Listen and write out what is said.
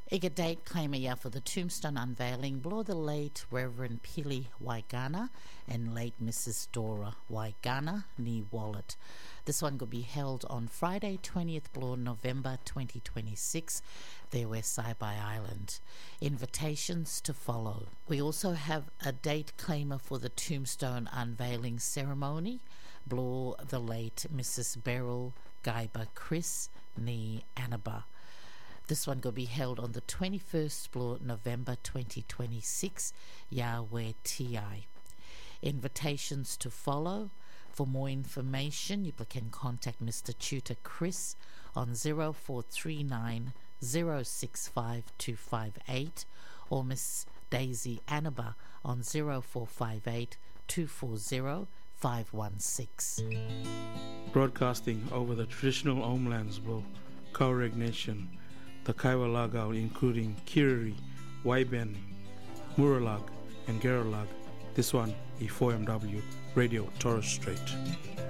Iga date claimia for the tombstone unveiling below the late Reverend Pili Waigana and late Mrs. Dora Waigana ni Wallet. This one could be held on Friday 20th below November 2026 there were Saibai Island. Invitations to follow. We also have a date claimer for the tombstone unveiling ceremony below the late Mrs. Beryl Gaiba Chris ni Annaba. This one will be held on the 21st of November 2026, Yahweh TI. Invitations to follow. For more information, you can contact Mr. Tutor Chris on 0439 065 258 or Miss Daisy Annaba on 0458 240 516. Broadcasting over the traditional homelands of Kaureg Nation, the Kaiwa Lagao, including Kiriri, Waiben, Muralag, and Geralag. This one, E4MW Radio Torres Strait.